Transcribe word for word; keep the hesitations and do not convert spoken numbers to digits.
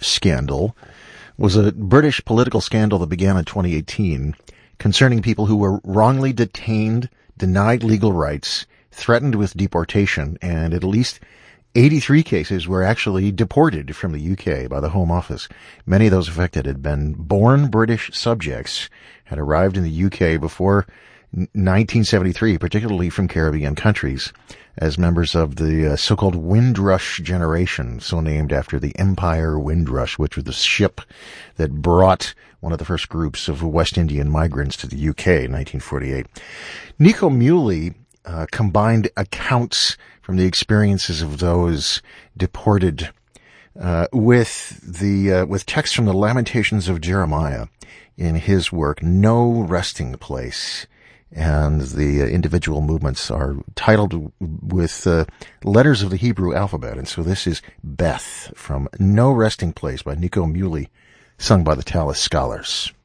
scandal was a British political scandal that began in twenty eighteen concerning people who were wrongly detained, denied legal rights, threatened with deportation, and at least eighty-three cases were actually deported from the U K by the Home Office. Many of those affected had been born British subjects, had arrived in the U K before nineteen seventy-three, particularly from Caribbean countries, as members of the uh, so-called Windrush generation, so named after the Empire Windrush, which was the ship that brought one of the first groups of West Indian migrants to the U K in nineteen forty-eight. Nico Muhly uh, combined accounts from the experiences of those deported uh, with the uh, with text from the Lamentations of Jeremiah in his work, No Resting Place. And the uh, individual movements are titled with uh, letters of the Hebrew alphabet. And so this is Beth from No Resting Place by Nico Muhly, sung by the Tallis Scholars.